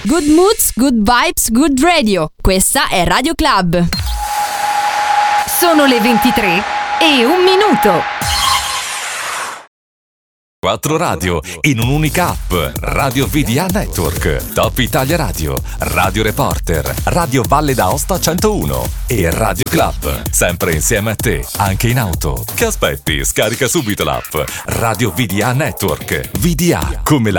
Good moods, good vibes, good radio. Questa è Radio Club. Sono le 23:01. 4 radio in un'unica app. Radio VDA Network, Top Italia Radio, Radio Reporter, Radio Valle d'Aosta 101 e Radio Club. Sempre insieme a te, anche in auto. Che aspetti? Scarica subito l'app Radio VDA Network. VDA come la